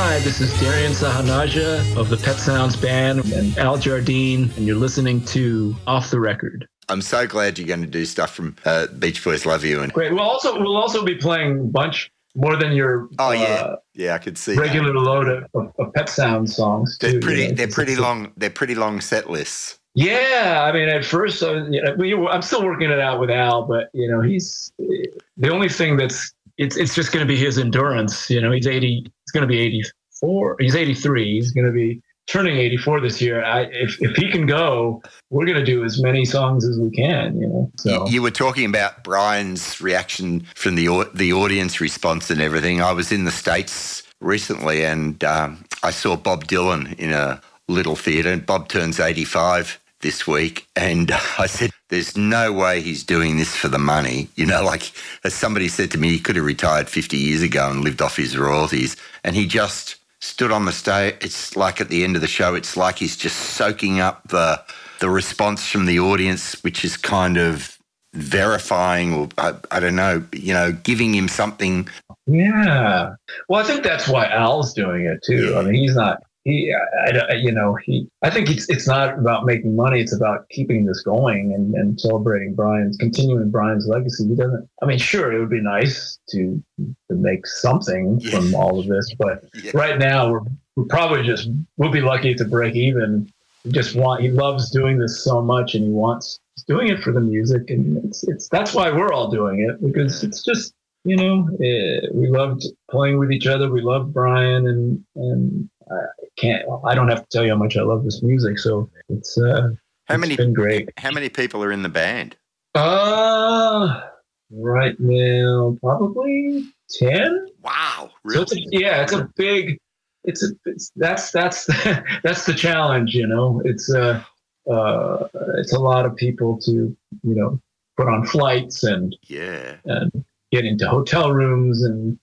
Hi, this is Darian Sahanaja of the Pet Sounds Band and Al Jardine, and you're listening to Off the Record. I'm so glad you're going to do stuff from Beach Boys Love You. And great. We'll also be playing a bunch more than your I could see regular load of Pet Sounds songs. They're pretty long. They're pretty long set lists. Yeah, I mean, at first, I'm still working it out with Al, but he's the only thing it's just going to be his endurance. He's 80. He's going to be 84. He's 83. He's going to be turning 84 this year. If he can go, we're going to do as many songs as we can. So you were talking about Brian's reaction from the audience response and everything. I was in the States recently, and I saw Bob Dylan in a little theatre. And Bob turns 85 this week, and I said, there's no way he's doing this for the money. Like as somebody said to me, he could have retired 50 years ago and lived off his royalties, and he just stood on the stage. It's like at the end of the show, it's like he's just soaking up the response from the audience, which is kind of verifying, or I don't know, giving him something. Yeah. Well, I think that's why Al's doing it too. Yeah. I mean, he's not. I think it's not about making money. It's about keeping this going and celebrating continuing Brian's legacy. He doesn't. I mean, sure, it would be nice to make something from all of this, but right now we're probably we'll be lucky to break even. He loves doing this so much, and he's doing it for the music, and that's why we're all doing it, because it's just. We loved playing with each other. We loved Brian, and I don't have to tell you how much I love this music. So it's been great. How many people are in the band? Right now probably 10. Wow, really? So that's the challenge. It's a lot of people to put on flights and get into hotel rooms and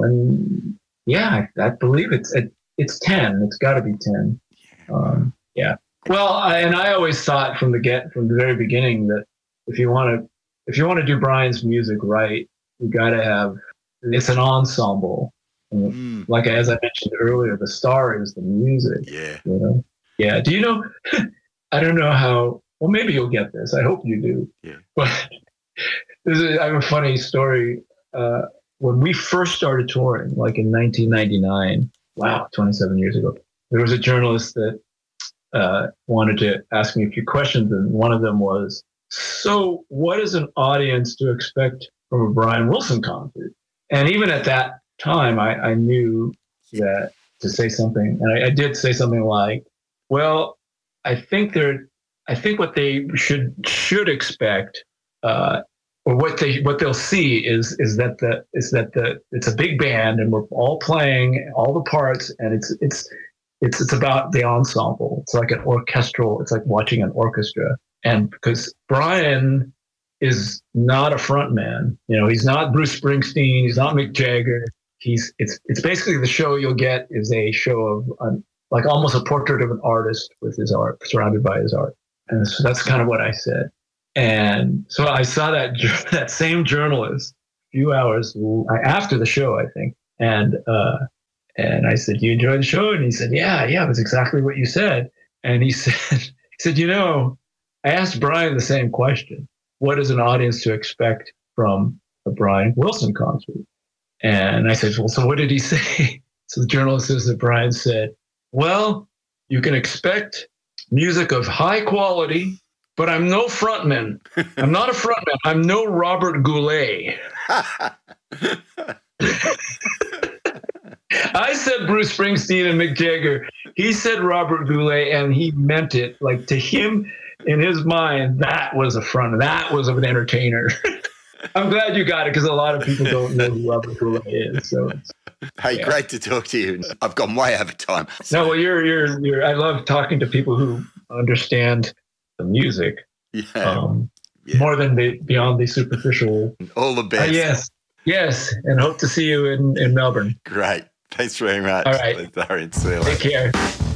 I believe it's 10. It's got to be 10. Well, and I always thought from the very beginning that if you want to do Brian's music right, you got to have it's an ensemble. Like as I mentioned earlier, the star is the music. Yeah. Do you know? I don't know how. Well, maybe you'll get this. I hope you do. Yeah. But. I have a funny story. When we first started touring, like in 1999, 27 years ago, there was a journalist that wanted to ask me a few questions, and one of them was, so what is an audience to expect from a Brian Wilson concert? And even at that time, I knew that to say something, and I did say something like, well, I think what they should expect or what they'll see is that it's a big band and we're all playing all the parts, and it's about the ensemble. It's like it's like watching an orchestra. And because Brian is not a front man, he's not Bruce Springsteen, he's not Mick Jagger. It's basically the show you'll get is a show of like almost a portrait of an artist with his art, surrounded by his art. And so that's kind of what I said. And so I saw that same journalist a few hours after the show, I think. And I said, "Do you enjoy the show?" And he said, Yeah, it was exactly what you said. And he said, I asked Brian the same question. What is an audience to expect from a Brian Wilson concert? And I said, well, so what did he say? So the journalist says that Brian said, well, you can expect music of high quality, but I'm no frontman. I'm not a frontman. I'm no Robert Goulet. I said Bruce Springsteen and Mick Jagger. He said Robert Goulet, and he meant it. Like, to him, in his mind, that was a front. That was an entertainer. I'm glad you got it, because a lot of people don't know who Robert Goulet is. So, hey, great to talk to you. I've gone way over time. No, well, you're. I love talking to people who understand the music. More than beyond the superficial. All the best. Yes, and hope to see you in Melbourne. Great. Thanks very much. All right. See you later. Take care.